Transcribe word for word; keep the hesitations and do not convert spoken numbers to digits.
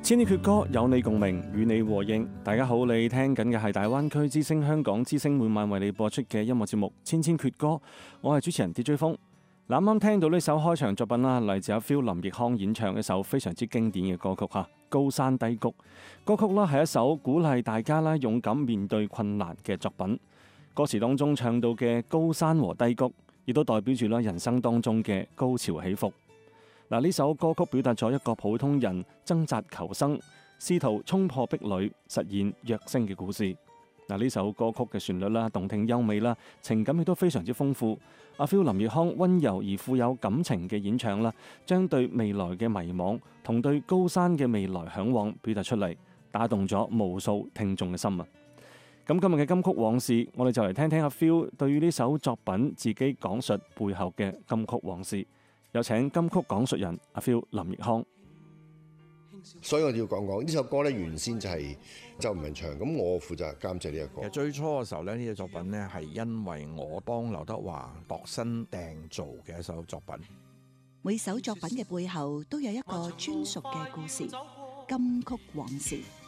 千禧闕歌有你共鳴，與你和應。大家好，你聽緊嘅係大灣區之聲香港之聲每晚為你播出嘅音樂節目《千禧闕歌》，我係主持人 D J 風。啱啱聽到呢首開場作品啦，嚟自阿 Phil 林奕匡演唱一首非常之經典嘅歌曲吓，《高山低谷》。歌曲啦係一首鼓勵大家啦勇敢面對困難嘅作品。歌詞當中唱到嘅高山和低谷，亦都代表住啦人生當中嘅高潮起伏。嗱，呢首歌曲表達咗一個普通人掙扎求生，試圖衝破壁壘，實現躍升嘅故事。嗱，呢首歌曲嘅旋律啦，動聽優美啦，情感亦都非常之豐富。阿 Phil 林奕匡溫柔而富有感情嘅演唱啦，將對未來嘅迷惘同對高山嘅未來嚮往表達出嚟，打動咗無數聽眾嘅心啊！咁今日嘅金曲往事，我哋就嚟聽聽阿 Phil 對於呢首作品自己講述背後嘅金曲往事。有請金曲講述人阿 Phil 林奕匡。 所以我哋要講講呢首歌咧，原先就係周文唱，咁我負責監製呢一個。 其實最初嘅時候咧，呢隻作品咧係因為我幫劉德華度身訂造嘅一首作品。 每首作品嘅背後都有一個專屬嘅故事，金曲往事。